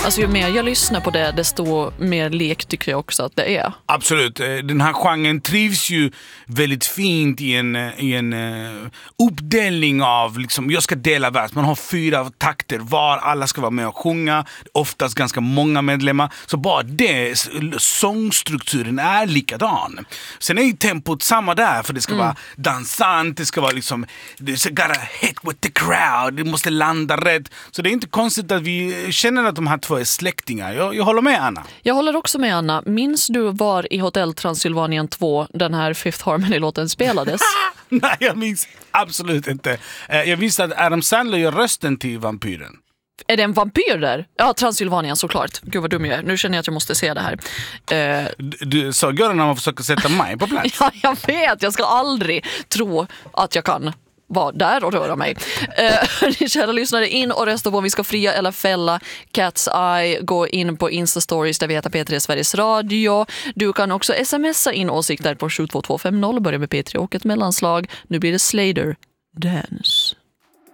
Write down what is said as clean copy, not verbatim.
Alltså ju mer jag lyssnar på det, desto mer lek tycker jag också att det är. Absolut. Den här genren trivs ju väldigt fint i en uppdelning av, liksom, jag ska dela vers. Man har 4 takter var, alla ska vara med och sjunga. Oftast ganska många medlemmar. Så bara det, sångstrukturen är likadan. Sen är ju tempot samma där, för det ska vara dansant, det ska vara liksom, det ska gotta hit with the crowd, det måste landa rätt. Så det är inte konstigt att vi känner att de här 2 är släktingar. Jag håller med Anna. Jag håller också med Anna. Minns du var i Hotel Transylvanien 2 den här Fifth Harmony-låten spelades? Nej, jag minns absolut inte. Jag visste att Adam Sandler gör rösten till vampyren. Är det en vampyr där? Ja, Transylvanien såklart. Gud vad dum jag är. Nu känner jag att jag måste se det här. Du sa Göran när man försöker sätta mig på plats. Ja, jag vet. Jag ska aldrig tro att jag kan vara där och röra mig. Ni kära lyssnare, in och rösta på om vi ska fria eller fälla Cat's Eye. Gå in på Insta-stories där vi heter P3 Sveriges Radio. Du kan också smsa in åsikter på 72250. Börja med P3 och ett mellanslag. Nu blir det Slater Dance.